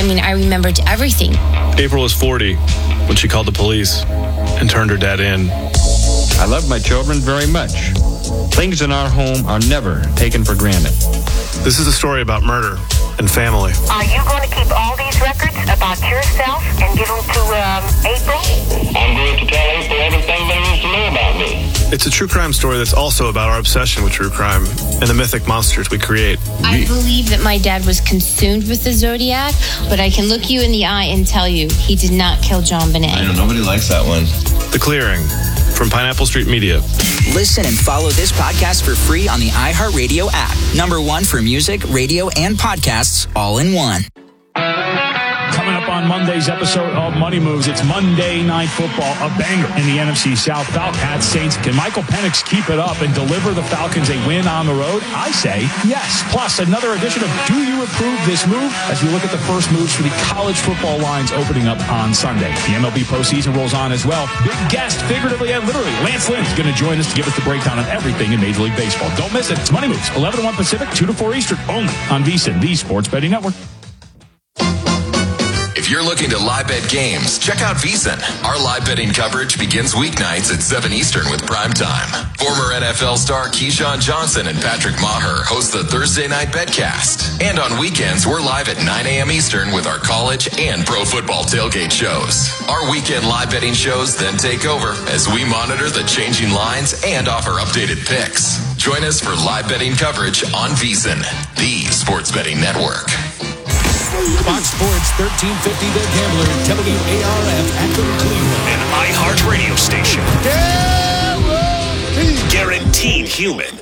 I mean, I remembered everything. April was 40 when she called the police and turned her dad in. I love my children very much. Things in our home are never taken for granted. This is a story about murder and family. Are you going to keep all these records about yourself and give them to April? I'm going to tell April everything there is to know about me. It's a true crime story that's also about our obsession with true crime and the mythic monsters we create. I believe that my dad was consumed with the Zodiac, but I can look you in the eye and tell you he did not kill John Bonet. I know, nobody likes that one. The Clearing from Pineapple Street Media. Listen and follow this podcast for free on the iHeartRadio app. #1 for music, radio, and podcasts all in one. Coming up on Monday's episode of Money Moves, it's Monday Night Football, a banger in the NFC South. Falcons at Saints. Can Michael Penix keep it up and deliver the Falcons a win on the road? I say yes. Plus, another edition of Do You Approve This Move? As we look at the first moves for the college football lines opening up on Sunday. The MLB postseason rolls on as well. Big guest, figuratively and literally, Lance Lynn's going to join us to give us the breakdown on everything in Major League Baseball. Don't miss it. It's Money Moves, 11 to 1 Pacific, 2 to 4 Eastern, only on VSiN, the Sports Betting Network. If you're looking to live bet games, check out VSiN. Our live betting coverage begins weeknights at 7 Eastern with primetime. Former NFL star Keyshawn Johnson and Patrick Maher host the Thursday Night Betcast. And on weekends, we're live at 9 a.m. Eastern with our college and pro football tailgate shows. Our weekend live betting shows then take over as we monitor the changing lines and offer updated picks. Join us for live betting coverage on VSiN, the Sports Betting Network. Fox Sports 1350 The Gambler, WARF Akron, Cleveland. An iHeart radio station. Guaranteed human.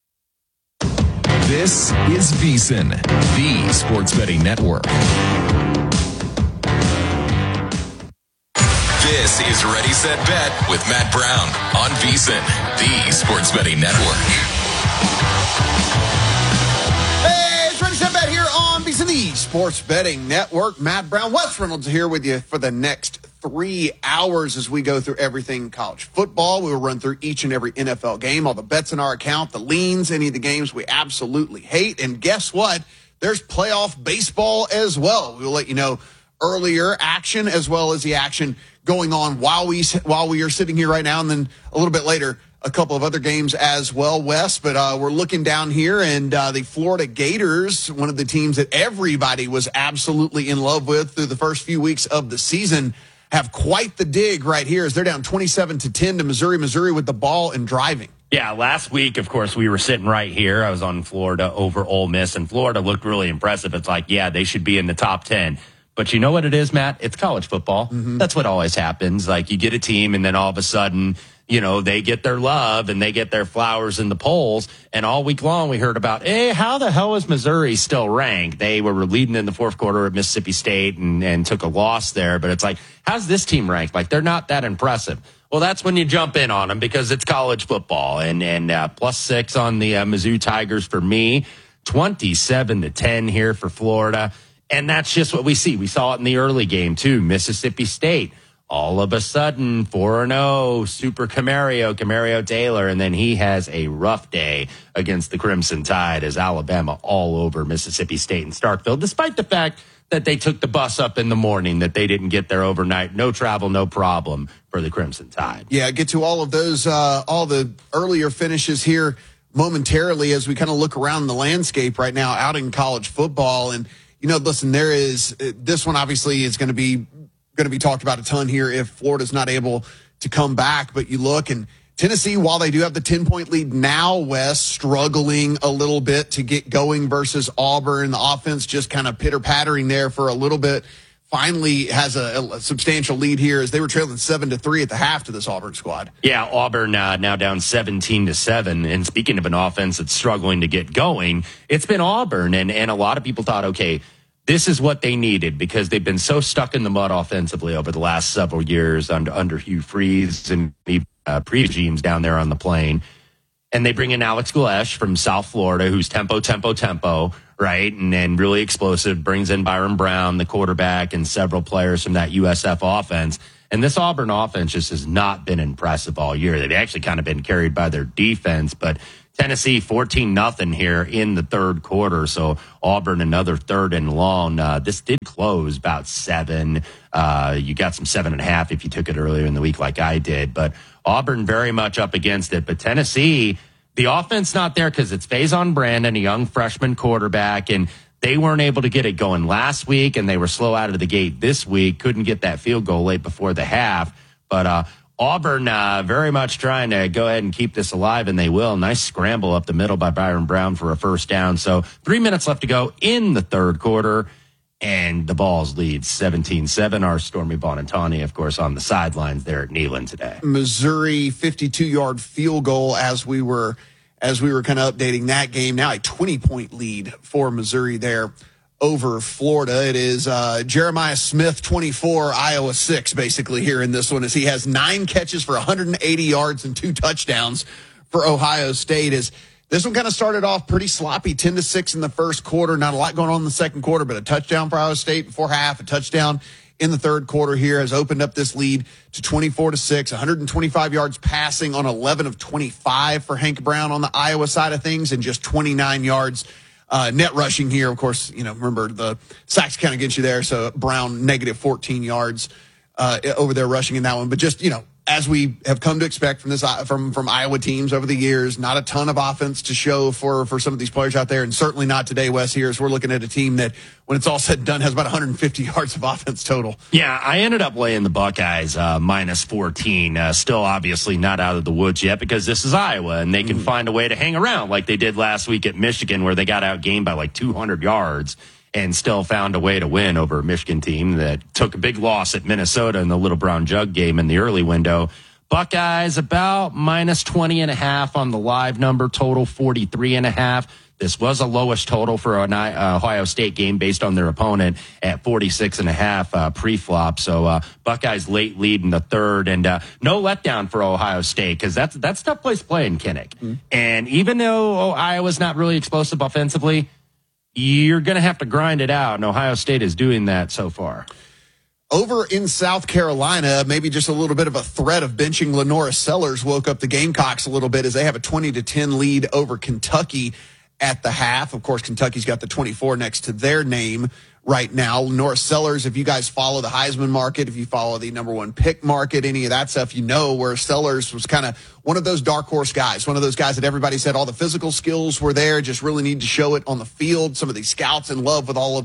This is VSiN, the Sports Betting Network. This is Ready, Set, Bet with Matt Brown on VSiN, the Sports Betting Network. The Sports Betting Network. Matt Brown, Wes Reynolds here with you for the next 3 hours as we go through everything college football. We will run through each and every NFL game, all the bets in our account, the leans, any of the games we absolutely hate. And guess what? There's playoff baseball as well. We'll let you know earlier action as well as the action going on while we are sitting here right now, and then a little bit later, a couple of other games as well, Wes. But we're looking down here, and the Florida Gators, one of the teams that everybody was absolutely in love with through the first few weeks of the season, have quite the dig right here as they're down 27-10 to Missouri. Missouri with the ball and driving. Yeah, last week, of course, we were sitting right here. I was on Florida over Ole Miss, and Florida looked really impressive. It's like, yeah, they should be in the top 10. But you know what it is, Matt? It's college football. Mm-hmm. That's what always happens. Like, you get a team, and then all of a sudden, you know, they get their love and they get their flowers in the polls. And all week long we heard about, how the hell is Missouri still ranked? They were leading in the fourth quarter at Mississippi State and took a loss there. But it's like, how's this team ranked? Like, they're not that impressive. Well, that's when you jump in on them because it's college football. And +6 on the Mizzou Tigers for me, 27-10 here for Florida. And that's just what we see. We saw it in the early game, too. Mississippi State. All of a sudden, 4-0, Super Camario Taylor, and then he has a rough day against the Crimson Tide as Alabama all over Mississippi State and Starkville, despite the fact that they took the bus up in the morning, that they didn't get there overnight. No travel, no problem for the Crimson Tide. Yeah, get to all of those, all the earlier finishes here momentarily as we kind of look around the landscape right now out in college football. And, you know, listen, this one obviously is going to be talked about a ton here if Florida's not able to come back. But you look, and Tennessee, while they do have the 10-point lead now, Wes, struggling a little bit to get going versus Auburn. The offense just kind of pitter-pattering there for a little bit. Finally has a substantial lead here as they were trailing 7-3 at the half to this Auburn squad. Yeah, Auburn now down 17-7. And speaking of an offense that's struggling to get going, it's been Auburn. And a lot of people thought, okay, this is what they needed because they've been so stuck in the mud offensively over the last several years under Hugh Freeze and pre-regimes down there on the plain. And they bring in Alex Galesh from South Florida, who's tempo, right? And then really explosive, brings in Byron Brown, the quarterback, and several players from that USF offense. And this Auburn offense just has not been impressive all year. They've actually kind of been carried by their defense, but Tennessee 14-0 here in the third quarter. So Auburn another third and long. This did close about 7. You got some 7.5 if you took it earlier in the week like I did. But Auburn very much up against it. But Tennessee, the offense not there because it's Faison Brandon, a young freshman quarterback, and they weren't able to get it going last week, and they were slow out of the gate this week. Couldn't get that field goal late before the half. But Auburn very much trying to go ahead and keep this alive, and they will. Nice scramble up the middle by Byron Brown for a first down. So 3 minutes left to go in the third quarter, and the Vols lead 17-7. Our Stormy Bonantoni, of course, on the sidelines there at Neyland today. Missouri 52-yard field goal as we were kind of updating that game. Now a 20-point lead for Missouri there over Florida. It is Jeremiah Smith 24, Iowa 6 basically here in this one, as he has 9 catches for 180 yards and 2 touchdowns for Ohio State. As this one kind of started off pretty sloppy, 10-6 in the first quarter. Not a lot going on in the second quarter, but a touchdown for Iowa State before half, a touchdown in the third quarter here has opened up this lead to 24-6, 125 yards passing on 11 of 25 for Hank Brown on the Iowa side of things, and just 29 yards net rushing here. Of course, remember the sacks kind of get you there. So Brown negative 14 yards over there rushing in that one. But just, as we have come to expect from this from Iowa teams over the years, not a ton of offense to show for some of these players out there, and certainly not today, Wes. Here, as we're looking at a team that, when it's all said and done, has about 150 yards of offense total. Yeah, I ended up laying the Buckeyes minus 14. Still, obviously, not out of the woods yet because this is Iowa, and they can find a way to hang around like they did last week at Michigan, where they got outgained by like 200 yards. And still found a way to win over a Michigan team that took a big loss at Minnesota in the Little Brown Jug game in the early window. Buckeyes about minus 20.5 on the live number, total 43.5. This was a lowest total for an Ohio State game based on their opponent at 46.5 pre-flop. So Buckeyes late lead in the third, and no letdown for Ohio State because that's a tough place to play in Kinnick. And even though Iowa's not really explosive offensively, you're going to have to grind it out, and Ohio State is doing that so far. Over in South Carolina, maybe just a little bit of a threat of benching Lenora Sellers woke up the Gamecocks a little bit as they have a 20-10 lead over Kentucky at the half. Of course, Kentucky's got the 24 next to their name right now. Lenora Sellers, if you guys follow the Heisman market, if you follow the number one pick market, any of that stuff, where Sellers was kind of one of those dark horse guys, one of those guys that everybody said all the physical skills were there, just really need to show it on the field. Some of these scouts in love with all of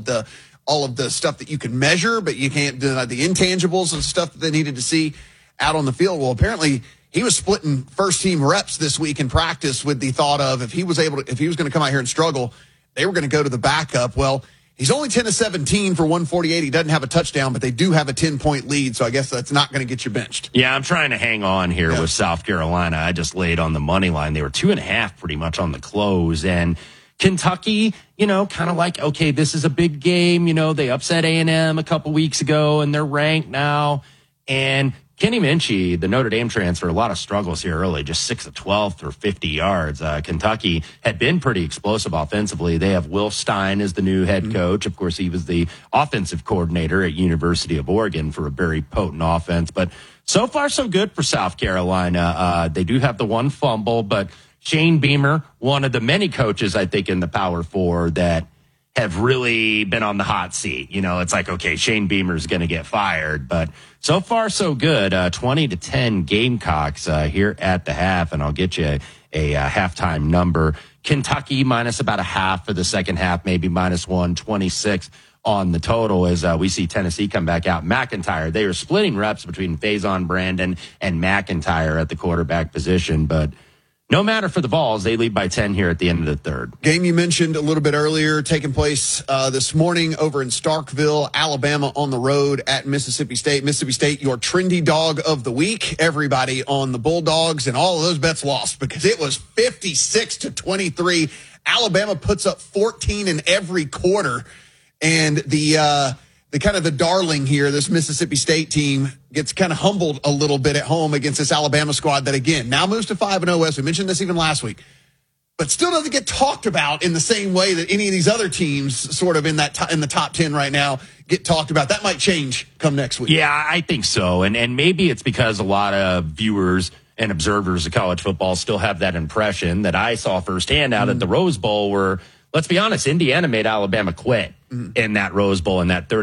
the stuff that you can measure, but you can't do the intangibles and stuff that they needed to see out on the field. Well, apparently he was splitting first team reps this week in practice with the thought of if he was going to come out here and struggle, they were going to go to the backup. Well, he's only 10-17 for 148. He doesn't have a touchdown, but they do have a 10-point lead, so I guess that's not going to get you benched. Yeah, I'm trying to hang on here with South Carolina. I just laid on the money line. They were 2.5 pretty much on the close, and Kentucky, kind of like, okay, this is a big game. They upset A&M a couple weeks ago, and they're ranked now. And Kenny Minchie, the Notre Dame transfer, a lot of struggles here early, just 6 of 12 for 50 yards. Kentucky had been pretty explosive offensively. They have Will Stein as the new head coach. Of course, he was the offensive coordinator at University of Oregon for a very potent offense. But so far, so good for South Carolina. They do have the one fumble, but Shane Beamer, one of the many coaches, I think, in the Power Four that have really been on the hot seat. It's like, okay, Shane Beamer's going to get fired, but so far so good. 20-10 Gamecocks here at the half, and I'll get you a halftime number. Kentucky minus about a half for the second half, maybe minus 126 on the total as we see Tennessee come back out. McIntyre, they are splitting reps between Faison Brandon and McIntyre at the quarterback position, but no matter for the Vols, they lead by 10 here at the end of the third. Game you mentioned a little bit earlier, taking place this morning over in Starkville, Alabama on the road at Mississippi State. Mississippi State, your trendy dog of the week. Everybody on the Bulldogs, and all of those bets lost because it was 56-23. Alabama puts up 14 in every quarter, and the kind of the darling here, this Mississippi State team, gets kind of humbled a little bit at home against this Alabama squad that, again, now moves to 5-0 West. We mentioned this even last week, but still doesn't get talked about in the same way that any of these other teams sort of in the top 10 right now get talked about. That might change come next week. Yeah, I think so. And maybe it's because a lot of viewers and observers of college football still have that impression that I saw firsthand out at the Rose Bowl where, let's be honest, Indiana made Alabama quit in that Rose Bowl in that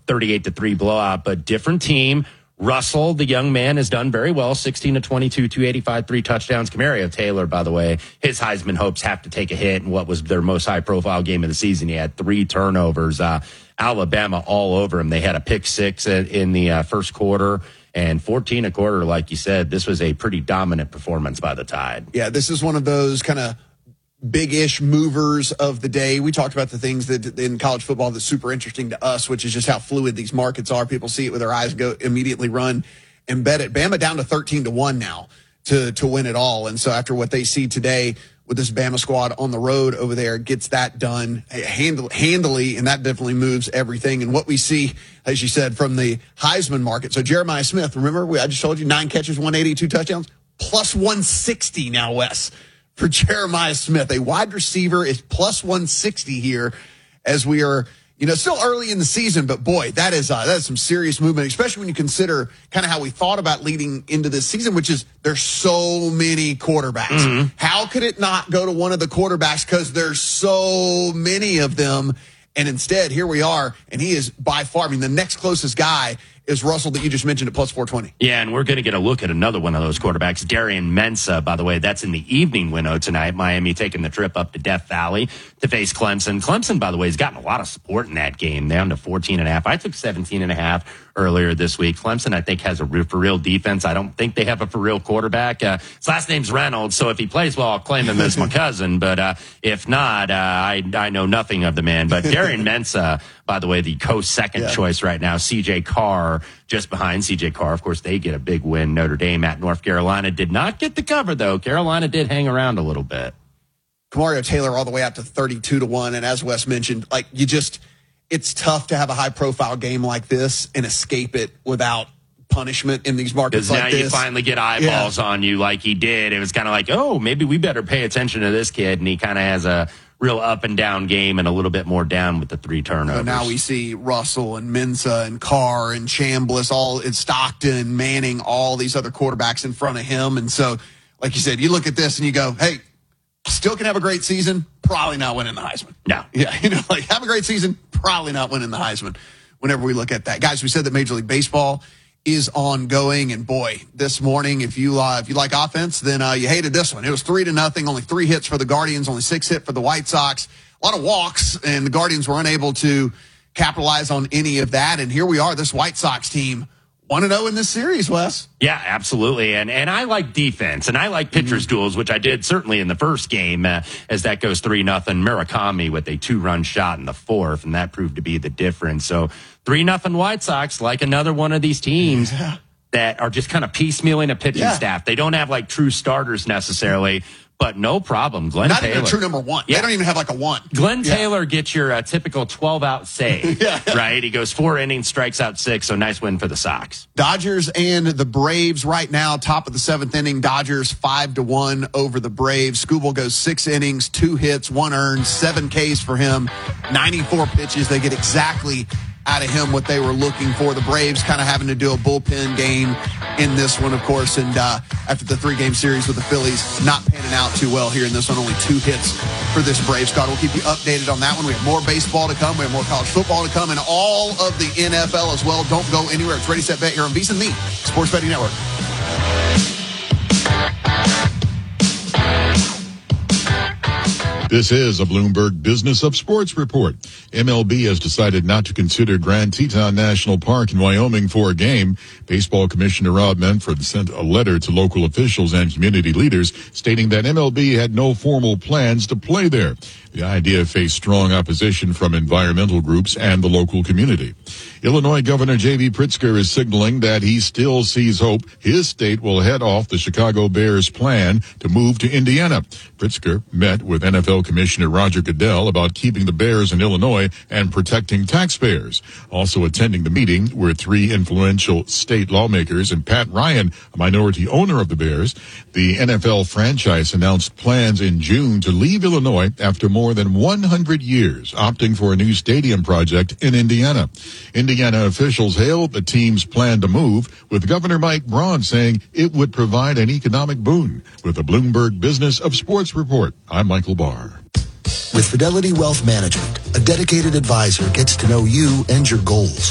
38-3 blowout, but different team. Russell, the young man, has done very well, 16-22, 285, 3 touchdowns. Camario Taylor, by the way, his Heisman hopes have to take a hit in what was their most high-profile game of the season. He had 3 turnovers. Alabama all over him. They had a pick 6 in the first quarter and 14 a quarter, like you said. This was a pretty dominant performance by the Tide. Yeah, this is one of those kind of big-ish movers of the day. We talked about the things that in college football that's super interesting to us, which is just how fluid these markets are. People see it with their eyes, go immediately run and bet it. Bama down to 13-1 now to win it all. And so after what they see today with this Bama squad on the road over there, gets that done handily, and that definitely moves everything. And what we see, as you said, from the Heisman market. So Jeremiah Smith, remember, I just told you 9 catches, 182 touchdowns, plus 160 now, Wes. For Jeremiah Smith, a wide receiver is plus 160 here as we are, still early in the season, but boy, that is some serious movement, especially when you consider kind of how we thought about leading into this season, which is there's so many quarterbacks. Mm-hmm. How could it not go to one of the quarterbacks? Because there's so many of them. And instead, here we are, and he is by far, the next closest guy is Russell that you just mentioned at plus 420. Yeah, and we're going to get a look at another one of those quarterbacks, Darian Mensah, by the way. That's in the evening window tonight. Miami taking the trip up to Death Valley to face Clemson. Clemson, by the way, has gotten a lot of support in that game, down to 14.5. I took 17.5 earlier this week. Clemson, I think, has a for real defense. I don't think they have a for real quarterback. His last name's Reynolds, so if he plays well, I'll claim him as my cousin. But if not, I know nothing of the man. But Darian Mensah, by the way, the co-second choice right now, C.J. Carr, just behind C.J. Carr. Of course, they get a big win. Notre Dame at North Carolina did not get the cover, though. Carolina did hang around a little bit. Camario Taylor all the way out to 32-1. And as Wes mentioned, it's tough to have a high-profile game like this and escape it without punishment in these markets like this. Because now you finally get eyeballs on you like he did. It was kind of like, oh, maybe we better pay attention to this kid. And he kind of has a real up-and-down game and a little bit more down with the 3 turnovers. So now we see Russell and Mensah and Carr and Chambliss, all in Stockton, Manning, all these other quarterbacks in front of him. And so, like you said, you look at this and you go, hey, still can have a great season, probably not winning the Heisman. No. Yeah, have a great season, probably not winning the Heisman whenever we look at that. Guys, we said that Major League Baseball is ongoing, and boy, this morning, if you like offense, then you hated this one. It was 3-0, only 3 hits for the Guardians, only 6 hit for the White Sox. A lot of walks, and the Guardians were unable to capitalize on any of that. And here we are, this White Sox team 1-0 in this series, Wes. Yeah, absolutely. And I like defense, and I like pitcher's duels, which I did certainly in the first game, as that goes 3-0. Murakami with a 2-run shot in the 4th, and that proved to be the difference. So 3-0 White Sox, like another one of these teams that are just kind of piecemealing a pitching staff. They don't have true starters necessarily. But no problem. Glenn Taylor. Not even a true number 1. Yeah. They don't even have a 1. Glenn Taylor gets your typical 12-out save, right? He goes 4 innings, strikes out 6, so nice win for the Sox. Dodgers and the Braves right now, top of the 7th inning. Dodgers 5-1 over the Braves. Skubal goes 6 innings, 2 hits, 1 earned, 7 Ks for him, 94 pitches. They get exactly out of him what they were looking for. The Braves kind of having to do a bullpen game in this one, of course, and after the 3-game series with the Phillies, not panning out too well here in this one. Only 2 hits for this Braves squad. We'll keep you updated on that one. We have more baseball to come. We have more college football to come, and all of the NFL as well. Don't go anywhere. It's Ready, Set, Bet here on VSiN, the Sports Betting Network. This is a Bloomberg Business of Sports report. MLB has decided not to consider Grand Teton National Park in Wyoming for a game. Baseball Commissioner Rob Manfred sent a letter to local officials and community leaders stating that MLB had no formal plans to play there. The idea faced strong opposition from environmental groups and the local community. Illinois Governor J.B. Pritzker is signaling that he still sees hope his state will head off the Chicago Bears' plan to move to Indiana. Pritzker met with NFL Commissioner Roger Goodell about keeping the Bears in Illinois and protecting taxpayers. Also attending the meeting were 3 influential state lawmakers and Pat Ryan, a minority owner of the Bears. The NFL franchise announced plans in June to leave Illinois after more than 100 years, opting for a new stadium project in Indiana. In Indiana officials hailed the team's plan to move, with Governor Mike Braun saying it would provide an economic boon. With the Bloomberg Business of Sports report, I'm Michael Barr. With Fidelity Wealth Management, a dedicated advisor gets to know you and your goals.